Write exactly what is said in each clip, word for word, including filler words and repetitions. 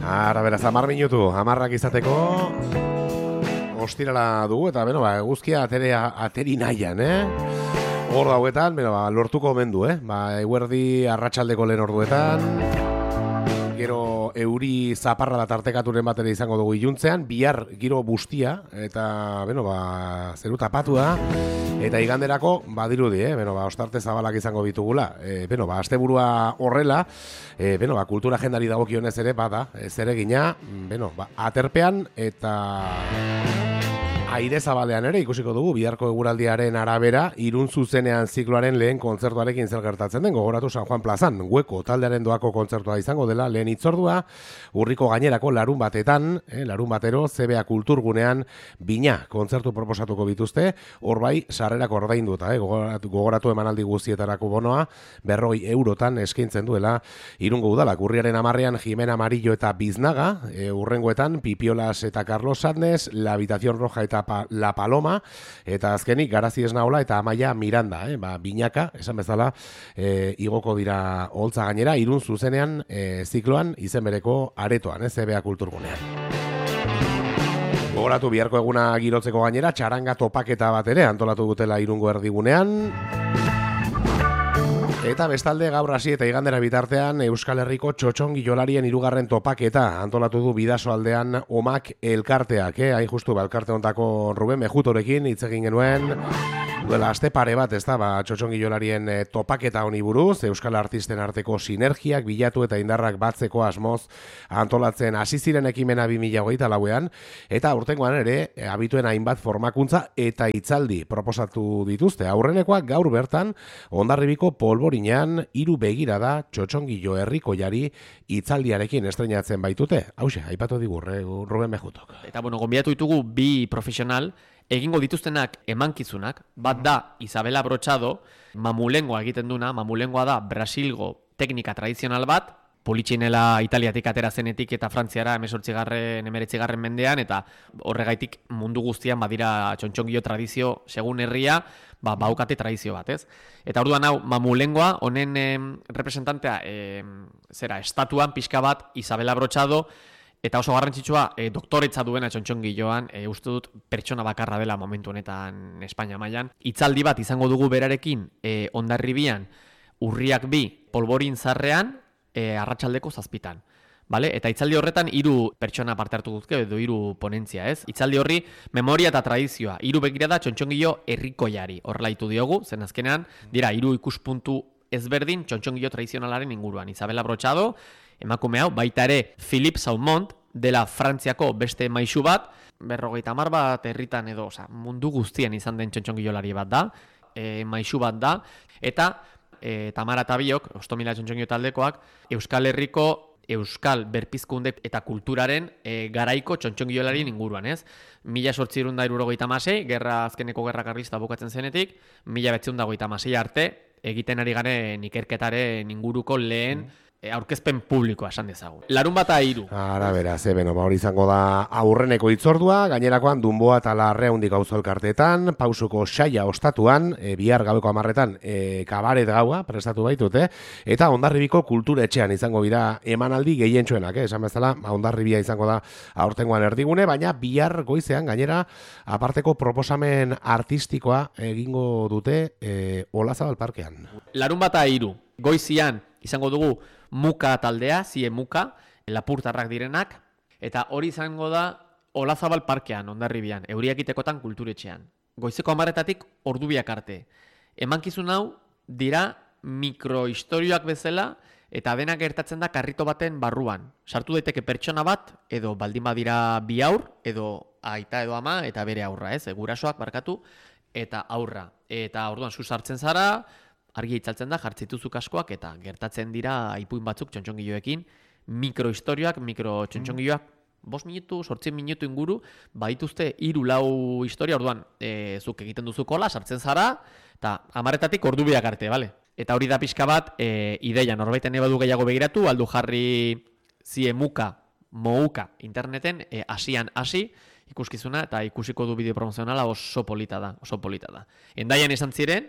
Ara, beraz, amar minutu, amarrak izateko ostirala dugu, eta, beno, ba, eguzkia ateri, ateri nahian, eh? Hor dauetan, beno, ba, lortuko omen du, eh? Ba, eguerdi arratsaldeko lehen orduetan, gero euri zaparra da tartekaturen batera izango dugu iluntzean, bihar giro bustia, eta, beno, ba, zeru tapatua, eta iganderako, badirudi, eh? Beno, ba, ostarte zabalak izango bitugula. E, beno, ba, asteburua horrela, e, beno, ba, kultura agendari dagokionez ere, bada, ez ere gina, beno, ba, aterpean, eta aire zabalean ere ikusiko dugu biharko eguraldiaren arabera Irun zuzenean zikloaren lehen kontzertuarekin zer gertatzen den. Gogoratu San Juan plazan Hueko taldearen doako kontzertua izango dela lehen hitzordua, urriko gainerako larun batetan, eh, larun batero Z B A kulturgunean bina kontzertu proposatuko bituzte, hor bai sarrerak ordainduta, eh, gogoratu, gogoratu emanaldi guztietarako bonoa berroi eurotan eskaintzen duela Irungo udalak. Urriaren hamarrean Jimena Amarillo eta Biznaga, eh, urrengoetan Pipiolas eta Carlos Sadnes, La Habitación Roja eta La Paloma, eta azkenik Garazi Esnaola eta Amaia Miranda, eh? Ba, binaka, esan bezala, eh, igoko dira holtza gainera, Irun zuzenean eh, zikloan izen bereko aretoan, eh, Z B A kulturgunean. Gogoratu biharko eguna girotzeko gainera, txaranga topaketa bat ere antolatu dutela Irungo erdigunean. Eta bestalde gaur hasi eta igandera bitartean Euskal Herriko txotxongi jolarien hirugarren topaketa antolatu du Bidaso aldean Omak elkarteak, eh? Hain justu ba, elkarte hontako Ruben Mejutorekin hitz egin genuen duela aste pare bat, ez da, ba, txotxongi jolarien e, topaketa honi buruz, Euskal artisten arteko sinergiak bilatu eta indarrak batzeko asmoz antolatzen hasi ziren ekimena bi mila hogeita lauean, eta aurtengoan ere e, abituen hainbat formakuntza eta hitzaldi proposatu dituzte. Aurrenekoak gaur bertan Hondarribiko polborinean hiru begirada txotxongilo herrikoiari hitzaldiarekin estreinatzen baitute. Hauxe, aipatu digur, eh, Ruben Mejutok. Eta bueno, gonbidatu ditugu bi profesional egingo dituztenak emankizunak. Bat da Isabela Brochado, mamulengoa egiten duna, mamulengoa da Brasilgo teknika tradizional bat, politxinela Italiatik atera zenetik eta Frantziara hemezortzigarren, hemeretzigarren mendean, eta horregaitik mundu guztian badira txontxongilo tradizio segun herria, ba, baukate tradizio bat, ez? Eta orduan hau, mamulengoa, honen eh, representantea, eh, zera, estatuan pixka bat Isabela Brochado, eta oso garrantzitsua, e, doktoretza duena txontxongiloan, e, uste dut pertsona bakarra dela momentu honetan Espainia mailan. Hitzaldi bat izango dugu berarekin e, Hondarribian, urriak bi, polborin zarrean, e, arratsaldeko zazpitan. Vale? Eta hitzaldi horretan hiru pertsona parte hartu duzke, edo hiru ponentzia, ez? Hitzaldi horri memoria eta tradizioa, hiru begirada txontxongilo herrikoiari. Horrela ditu diogu, zen azkenean, dira hiru ikuspuntu ezberdin txontxongilo tradizionalaren inguruan. Isabela Brochado, emakume hau, baita ere Philip Saumont, dela Frantziako beste maisu bat, berrogeita hamar bat herritan edo, oza, mundu guztien izan den txontxongilolari bat da, e, maisu bat da, eta e, Tamara Tabiok, Ostomila txontxongilo taldekoak, Euskal Herriko Euskal berpizkunde eta kulturaren e, garaiko txontxongilolarien inguruan, ez? Mila sortzirun da irurogeita hamasei, gerra azkeneko gerra karlista bukatzen zenetik, mila betzirun da hogeita hamasei arte, egiten ari garen ikerketaren inguruko lehen aurkezpen publikoa esan dezagun. Larun bata hiru. Ara bera, ze beno, ba hori izango da aurreneko hitzordua, gainerakoan Dunboa eta Larreundik auzo elkarteetan, Pausuko Saia ostatuan, e, bihar gaueko hamarretan e, kabaret gaua prestatu baitute, eta Hondarribiko kulturetxean izango dira emanaldi gehientsuenak, eh? Esan bezala, Hondarribia izango da aurtengoan erdigune, baina bihar goizean gainera aparteko proposamen artistikoa egingo dute e, Olazabal parkean. Larun bata hiru. Goizian izango dugu Muka taldea, zie Muka, lapurtarrak direnak, eta hori izango da Olazabal parkean, Hondarribian, euriakitekotan kulturetxean. Goizeko hamarretatik ordubiak arte. Emankizun hau dira mikrohistorioak bezala, eta denak gertatzen da karrito baten barruan. Sartu daiteke pertsona bat, edo baldin badira bi haur, edo aita edo ama, eta bere aurra, ez? Gurasoak barkatu, eta aurra. Eta orduan zu sartzen zara, argia itzaltzen da, jartzituzuk askoak, eta gertatzen dira ipuin batzuk txontxongiloekin, mikrohistorioak, mikrotxontxongiloak, bost minutu, sortzen minutu inguru, baituzte hiru lau historia, orduan, e, zuk egiten duzu kola, sartzen zara, eta hamarretatik ordubiak arte, bale? Eta hori da pixka bat, e, ideia, norbaiten ebadu gehiago begiratu, aldu jarri zie muka, mouka interneten, e, asian hasi, ikuskizuna, eta ikusiko du bideo promozionala oso polita da, oso polita da. Endaian izan ziren,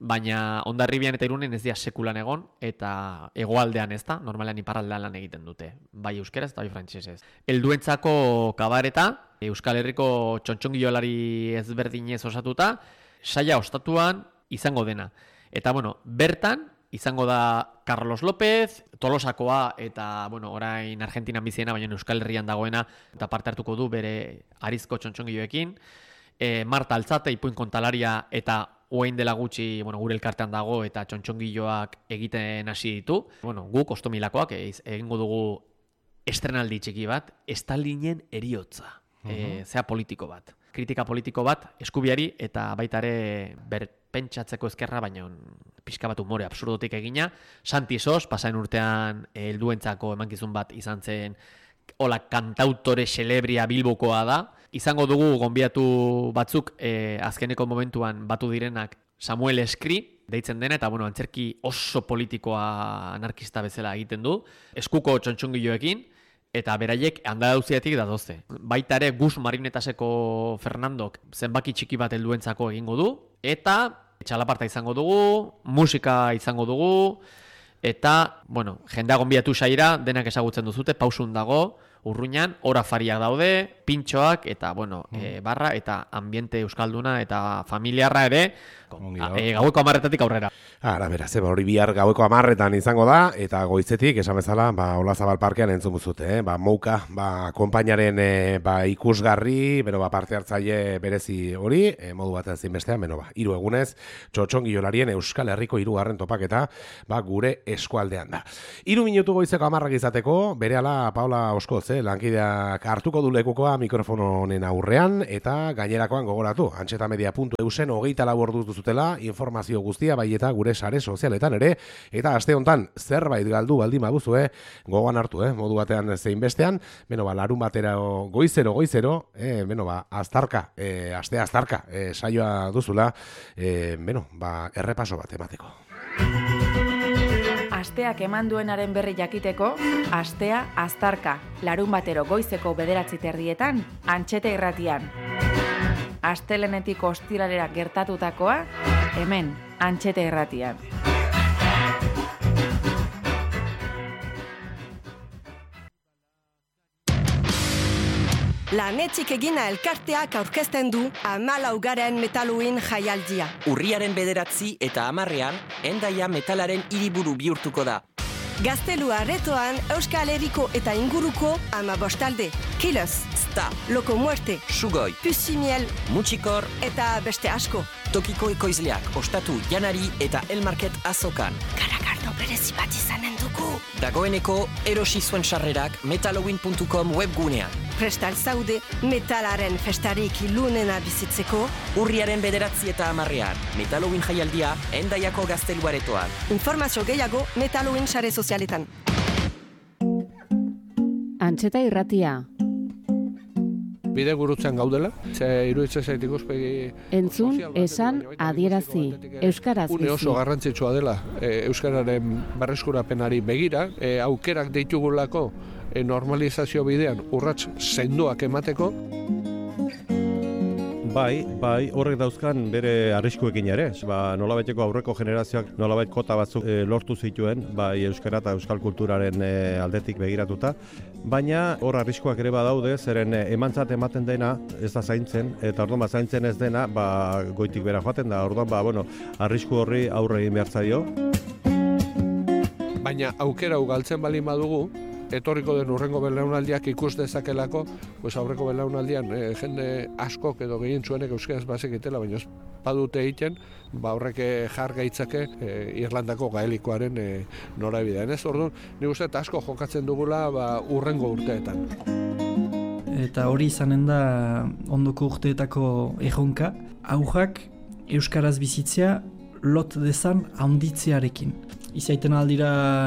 baina Hondarribian eta Irunen ez dira sekulan egon, eta hegoaldean ez da, normalean iparraldean lan egiten dute, bai euskeraz eta bai frantsesez. Helduentzako kabareta, Euskal Herriko txontxongilolari ezberdinez osatuta, saia ostatuan izango dena. Eta, bueno, bertan izango da Carlos López, Tolosakoa eta, bueno, orain Argentinan biziena, baina Euskal Herrian dagoena, eta parte hartuko du bere arizko txontxongiloekin. E, Marta Altzate, ipuin kontalaria eta oain dela gutxi, bueno, gure elkartean dago eta txontxongiloak egiten hasi ditu. Bueno, guk ostomilakoak egingo dugu estrenaldi txiki bat, Estalinen eriotza. E, zea politiko bat. Kritika politiko bat, eskubiari eta baita ere berpentsatzeko ezkerra, baina pixka bat umore absurdotik egina. Santi Sos, pasain urtean helduentzako emankizun bat izan zen, hola kantautore celebria Bilbokoa da. Izango dugu gonbiatu batzuk e, azkeneko momentuan batu direnak Samuel Eskri, deitzen dena, eta bueno, antzerki oso politikoa anarkista bezala egiten du, eskuko txontxongiloekin, eta beraiek Andalauziatik dadoze. Baita ere Gus Marinetaseko Fernandok zenbaki txiki bat helduentzako egingo du, eta txalaparta izango dugu, musika izango dugu, eta, bueno, jendea gonbiatu saira, denak ezagutzen duzute, pausun dago, Urruñan, orafariak daude, pintxoak, eta, bueno, mm. e, barra, eta ambiente euskalduna, eta familiarra ere, e, gaueko amarretatik aurrera. Ara, beraz, eba, hori bihar gaueko amarretan izango da, eta goizetik, esan bezala, ba, Olazabal Parkean entzun buzute, eh? ba, mouka, ba, konpainaren e, ba, ikusgarri, bero, ba, parte hartzaile berezi hori, e, modu batean zinbestean, beno, ba, hiru egunez, txotxongilolarien Euskal Herriko hirugarren topaketa, ba, gure eskualdean da. Hiru minutu goizeko amarrak izateko, berehala Paula Oskoz, lankideak hartuko du lekukoa mikrofono honen aurrean, eta gainerakoan gogoratu, antxetamedia puntu eusen hogeita lau orduz duzutela, informazio guztia bai eta gure sare sozialetan ere, eta aste hontan zerbait galdu baldin baduzue, gogoan hartu, eh, modu batean zein bestean, beno ba, larun batera goizero, goizero, eh, beno ba, aztarka, eh, aste aztarka, eh, saioa duzula, eh, beno, ba, errepaso bat emateko. Asteak eman duenaren berri jakiteko, astea aztarka, larun batero goizeko bederatzi terdietan, Antxeta irratian. Astelenetik ostiralera gertatutakoa, hemen, Antxeta irratian. Lanetxik egina elkarteak aurkezten du hamalaugaren metaluin jaialdia. Urriaren bederatzi eta hamarrean, Hendaia metalaren hiriburu bihurtuko da. Gaztelua aretoan Euskal Herriko eta inguruko hamabostalde. Killers, Sta, Loko Muerte, Sugoi, Pusimiel Mutxikor eta beste asko. Tokiko ekoizleak ostatu janari eta elmarket azokan. Garagardo berezi bat izanen dugu. Dagoeneko erosi zuen sarrerak metalowin puntu com webgunean. Prestal zaude metalaren festarik ilunena bizitzeko. Urriaren bederatzi eta hamarrean, Metalowin jaialdia Hendaiako gazteluaretoan. Informazio gehiago Metalowin sare sozialetan. Antxeta irratia. Bide gurutzen gaudela, ze iruditzen zait ikuspegi entzun, esan, adierazi, euskaraz bizi. Une oso garrantzitsua dela, e, euskararen berreskurapenari begira, e, aukerak deitugulako e, normalizazio bidean urrats sendoak emateko. Bai, bai, horrek dauzkan bere arriskuekin ere. Ba, nolabaiteko aurreko generazioak nolabait kota batzuk e, lortu zituen, bai euskara eta euskal kulturaren e, aldetik begiratuta. Baina hor arriskuak ere badaude, zeren e, emantzat ematen dena ez da zaintzen, eta orduan ba, zaintzen ez dena, ba, goitik bera joaten da. Orduan, ba, bueno, arrisku horri aurre egin behar zaio. Baina aukera ugaltzen baldin badugu, etorriko den urrengo belaunaldiak ikus dezakelako, pues aurreko belaunaldian e, jende askok edo gehien zuenek euskaraz bazekitela, baina ez badute egiten, ba horrek jar gaitzake e, Irlandako gaelikoaren e, norabidean. Ez orduan, nik uste asko jokatzen dugula ba, urrengo urteetan. Eta hori izanen da ondoko urteetako erronka, aujak euskaraz bizitzea lot dezan handitzearekin. Izaiten aldira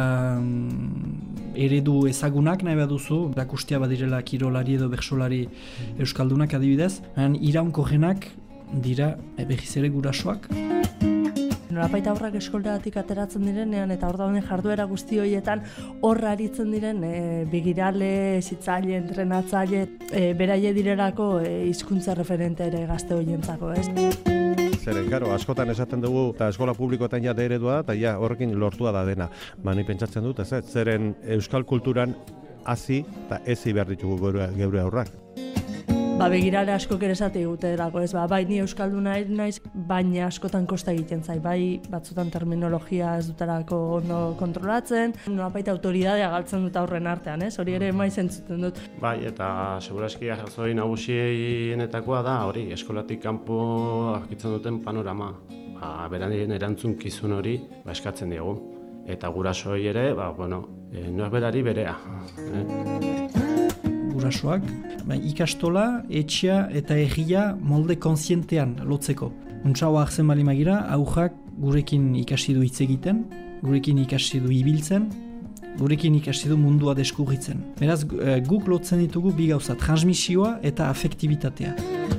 eredu ezagunak nahi baduzu, erakustea badirela kirolari edo bertsolari euskaldunak adibidez, baina iraunkorrenak dira berriz ere gurasoak. Nolapait aurrak eskoldatik ateratzen direnean eta hor dauden jarduera guzti horietan horra aritzen diren e, begirale, zitzaile, entrenatzaile, e, beraie direlako e, hizkuntza referente ere gazte horientzako, ez? Zeren, karo, askotan esaten dugu, eta eskola publikoetan ja de eredua da, eta ja horrekin lortua da dena. Ba, ni pentsatzen dut, ez, ez, zeren euskal kulturan hazi eta ezi behar ditugu geure, geure aurrak. Ba, begirale askok ere esate eguterago, ez, ba, bai ni euskalduna naiz, baina askotan kosta egiten zai, bai batzutan terminologia ez dutarako ondo kontrolatzen, nolabait autoridadea galtzen dut aurren artean, ez, hori ere maiz entzuten dut. Bai, eta segurazki jazoi nagusienetakoa da, hori, eskolatik kanpo aurkitzen duten panorama. Ba, beranien erantzunkizun hori ba, eskatzen diegu. Eta gurasoi ere, ba, bueno, e, norberari berea. Eh? Gurasoak, ba, ikastola, etxea eta egia molde kontzientean lotzeko. Untsaua hartzen bali magira, aujak gurekin ikasi du hitz egiten, gurekin ikasi du ibiltzen, gurekin ikasi du mundua deskurritzen. Beraz, guk lotzen ditugu bi gauza, transmisioa eta afektibitatea.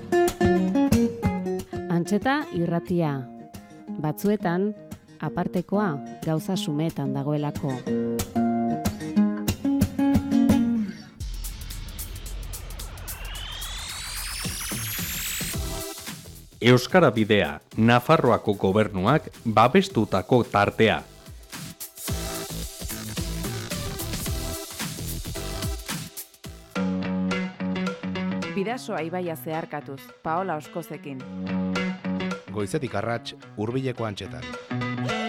Antxeta irratia. Batzuetan, apartekoa gauza sumetan dagoelako. Euskara Bidea, Nafarroako gobernuak babestutako tartea. Bidasoa ibaia zeharkatuz, Paola Oskozekin. Goizetik arrats, hurbileko antxetan.